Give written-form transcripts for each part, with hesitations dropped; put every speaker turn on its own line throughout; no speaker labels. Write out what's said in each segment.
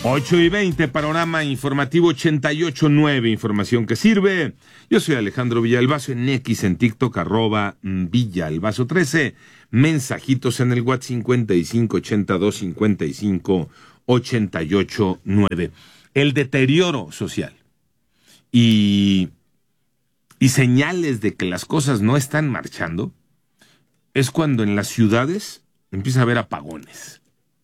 8:20, panorama informativo 88.9, información que sirve. Yo soy Alejandro Villalbazo, en X, en TikTok, @Villalbazo13. Mensajitos en el WhatsApp 55825588.9. El deterioro social y señales de que las cosas no están marchando es cuando en las ciudades empieza a haber apagones.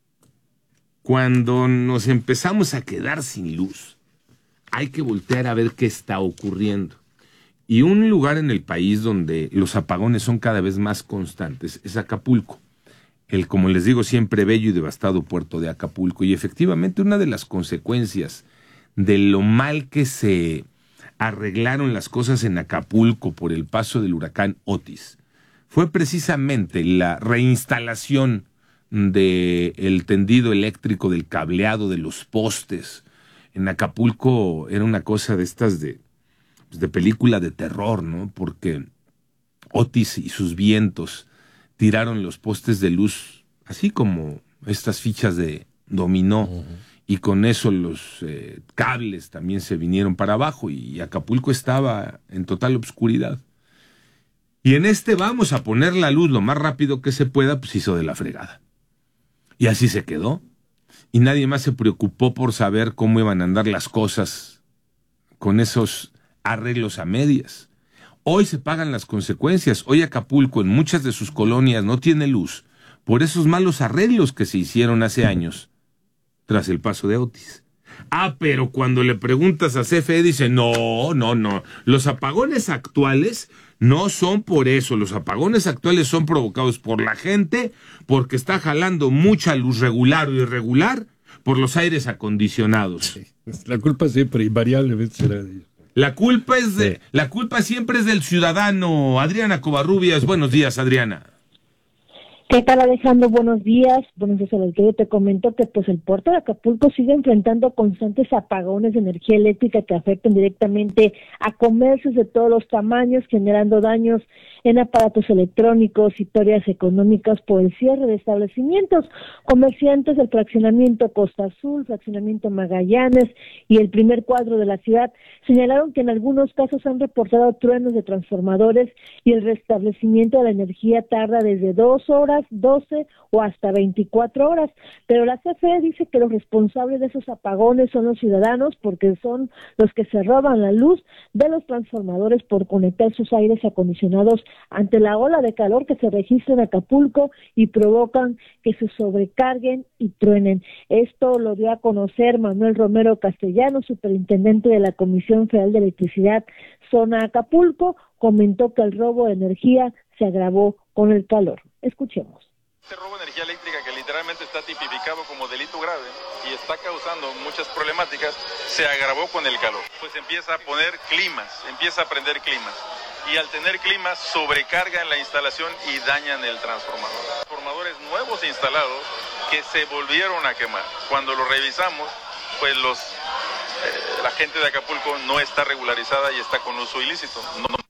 Cuando nos empezamos a quedar sin luz, hay que voltear a ver qué está ocurriendo. Y un lugar en el país donde los apagones son cada vez más constantes es Acapulco. El, como les digo, siempre bello y devastado puerto de Acapulco. Y efectivamente una de las consecuencias de lo mal que se arreglaron las cosas en Acapulco por el paso del huracán Otis fue precisamente la reinstalación del tendido eléctrico, del cableado, de los postes. En Acapulco era una cosa de estas de película de terror, ¿no? Porque Otis y sus vientos tiraron los postes de luz, así como estas fichas de dominó, y con eso los cables también se vinieron para abajo y Acapulco estaba en total obscuridad. Y en vamos a poner la luz lo más rápido que se pueda, pues hizo de la fregada. Y así se quedó. Y nadie más se preocupó por saber cómo iban a andar las cosas con esos arreglos a medias. Hoy se pagan las consecuencias. Hoy Acapulco en muchas de sus colonias no tiene luz por esos malos arreglos que se hicieron hace años tras el paso de Otis. Pero cuando le preguntas a CFE dice, no. Los apagones actuales no son por eso. Los apagones actuales son provocados por la gente, porque está jalando mucha luz regular o irregular por los aires acondicionados.
Sí. La culpa siempre, invariablemente será de ellos.
La culpa siempre es del ciudadano. Adriana Covarrubias, buenos días, Adriana.
¿Qué tal, Alejandro? Buenos días. Buenos días, Alejandro. Te comento que pues el puerto de Acapulco sigue enfrentando constantes apagones de energía eléctrica que afectan directamente a comercios de todos los tamaños, generando daños en aparatos electrónicos y pérdidas económicas por el cierre de establecimientos. Comerciantes del fraccionamiento Costa Azul, fraccionamiento Magallanes y el primer cuadro de la ciudad señalaron que en algunos casos han reportado truenos de transformadores y el restablecimiento de la energía tarda desde 2 horas, 12 o hasta 24 horas, pero la CFE dice que los responsables de esos apagones son los ciudadanos porque son los que se roban la luz de los transformadores por conectar sus aires acondicionados ante la ola de calor que se registra en Acapulco y provocan que se sobrecarguen y truenen. Esto lo dio a conocer Manuel Romero Castellano, superintendente de la Comisión Federal de Electricidad Zona Acapulco. Comentó que el robo de energía se agravó con el calor. Escuchemos.
Este robo de energía eléctrica, que literalmente está tipificado como delito grave y está causando muchas problemáticas, se agravó con el calor. Pues empieza a poner climas, empieza a prender climas. Y al tener climas sobrecargan la instalación y dañan el transformador. Transformadores nuevos instalados que se volvieron a quemar. Cuando lo revisamos, pues la gente de Acapulco no está regularizada y está con uso ilícito.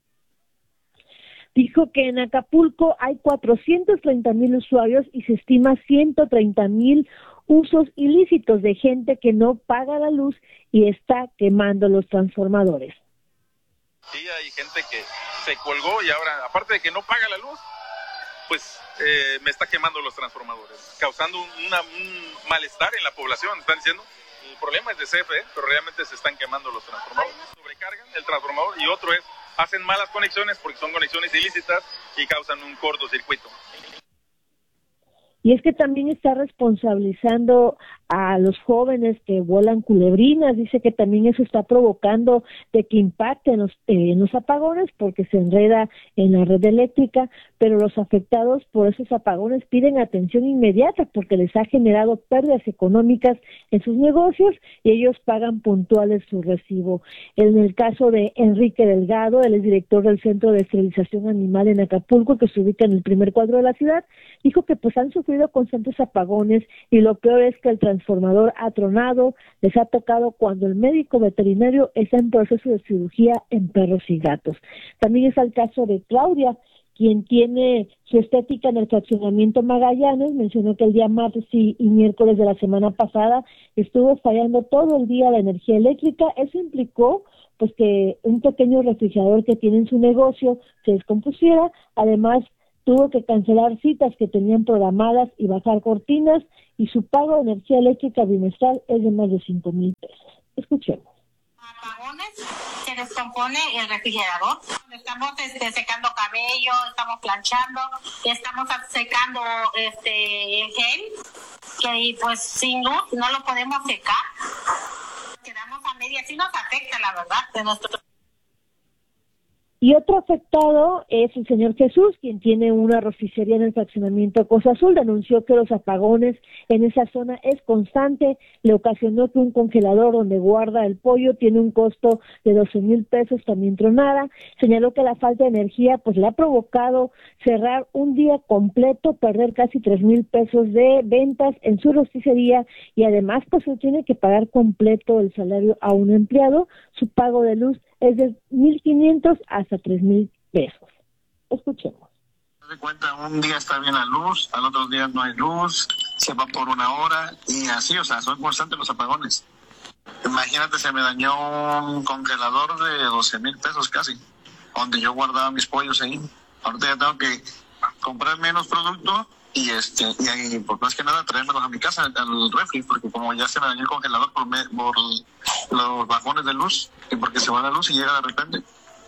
Dijo que en Acapulco hay 430,000 usuarios y se estima 130,000 usos ilícitos de gente que no paga la luz y está quemando los transformadores.
Sí, hay gente que se colgó y ahora, aparte de que no paga la luz, pues me está quemando los transformadores, causando un malestar en la población. Están diciendo, el problema es de CFE, pero realmente se están quemando los transformadores. Sobrecargan el transformador y otro es, hacen malas conexiones porque son conexiones ilícitas y causan un cortocircuito.
Y es que también está responsabilizando a los jóvenes que vuelan culebrinas. Dice que también eso está provocando de que impacte en los apagones porque se enreda en la red eléctrica, pero los afectados por esos apagones piden atención inmediata porque les ha generado pérdidas económicas en sus negocios y ellos pagan puntuales su recibo. En el caso de Enrique Delgado, él es director del Centro de Esterilización Animal en Acapulco, que se ubica en el primer cuadro de la ciudad, dijo que pues han sufrido constantes apagones y lo peor es que el transformador ha tronado, les ha tocado cuando el médico veterinario está en proceso de cirugía en perros y gatos. También es el caso de Claudia, quien tiene su estética en el fraccionamiento Magallanes, mencionó que el día martes y miércoles de la semana pasada estuvo fallando todo el día la energía eléctrica. Eso implicó pues que un pequeño refrigerador que tiene en su negocio se descompusiera. Además, tuvo que cancelar citas que tenían programadas y bajar cortinas, y su pago de energía eléctrica bimestral es de más de 5,000 pesos. Escuchemos.
Apagones, se descompone el refrigerador. Estamos secando cabello, estamos planchando, estamos secando el gel, que pues sin luz no lo podemos secar. Quedamos a media, sí nos afecta, la verdad, de nuestro.
Y otro afectado es el señor Jesús, quien tiene una rosticería en el fraccionamiento Costa Azul. Denunció que los apagones en esa zona es constante. Le ocasionó que un congelador donde guarda el pollo tiene un costo de 12,000 pesos, también tronada. Señaló que la falta de energía pues le ha provocado cerrar un día completo, perder casi 3,000 pesos de ventas en su rosticería, y además pues él tiene que pagar completo el salario a un empleado. Su pago de luz es de 1,500 hasta 3,000 pesos. Escuchemos.
De cuenta, un día está bien la luz, al otro día no hay luz, se va por una hora y así, o sea, son constantes los apagones. Imagínate, se me dañó un congelador de 12,000 pesos casi, donde yo guardaba mis pollos ahí. Ahorita ya tengo que comprar menos producto y ahí, pues más que nada traérmelos a mi casa, al refri, porque como ya se me dañó el congelador por los bajones de luz y porque se va la luz y llega de repente.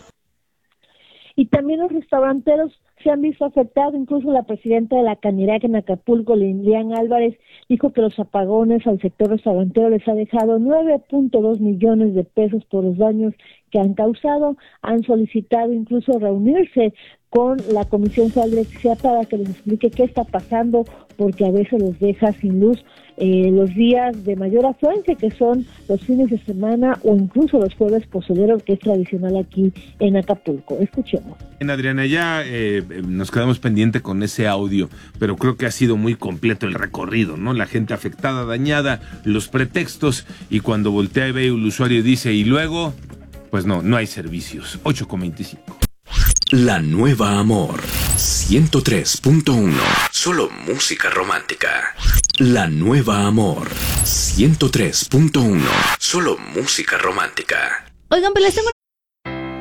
Y también los restauranteros se han visto afectados. Incluso la presidenta de la Canirac en Acapulco, Lilian Álvarez, dijo que los apagones al sector restaurantero les ha dejado 9.2 millones de pesos por los daños que han causado. Han solicitado incluso reunirse con la Comisión Federal de Electricidad para que les explique qué está pasando, porque a veces los deja sin luz los días de mayor afluencia, que son los fines de semana o incluso los jueves pozoleros, que es tradicional aquí en Acapulco. Escuchemos.
Bien, Adriana, ya nos quedamos pendiente con ese audio, pero creo que ha sido muy completo el recorrido, ¿no? La gente afectada, dañada, los pretextos, y cuando voltea y ve el usuario y dice, y luego, pues no hay servicios. 8:25.
La Nueva Amor 103.1. Solo música romántica. La Nueva Amor 103.1. Solo música romántica.
Oigan, pero les tengo